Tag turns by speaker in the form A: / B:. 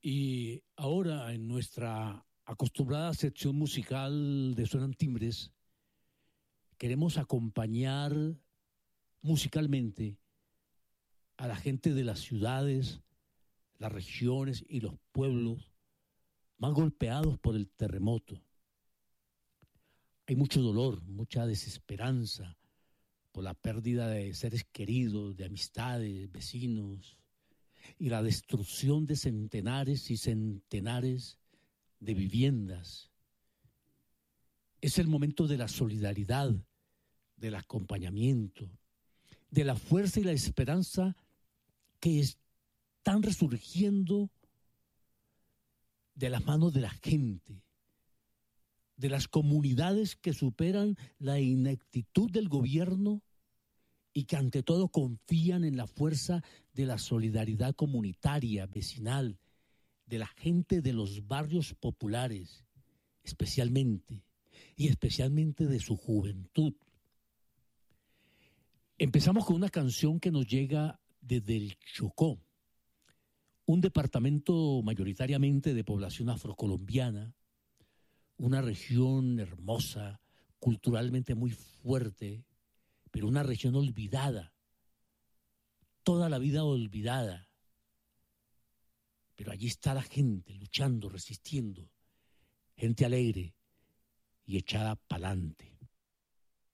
A: Y ahora en nuestra acostumbrada sección musical de Suenan Timbres, queremos acompañar musicalmente a la gente de las ciudades, las regiones y los pueblos más golpeados por el terremoto. Hay mucho dolor, mucha desesperanza por la pérdida de seres queridos, de amistades, vecinos, y la destrucción de centenares y centenares de viviendas. Es el momento de la solidaridad, del acompañamiento, de la fuerza y la esperanza que están resurgiendo de las manos de la gente, de las comunidades que superan la ineptitud del gobierno y que ante todo confían en la fuerza de la solidaridad comunitaria, vecinal, de la gente de los barrios populares, especialmente de su juventud. Empezamos con una canción que nos llega desde el Chocó, un departamento mayoritariamente de población afrocolombiana, una región hermosa, culturalmente muy fuerte, pero una región olvidada, toda la vida olvidada. Pero allí está la gente luchando, resistiendo, gente alegre y echada pa'lante.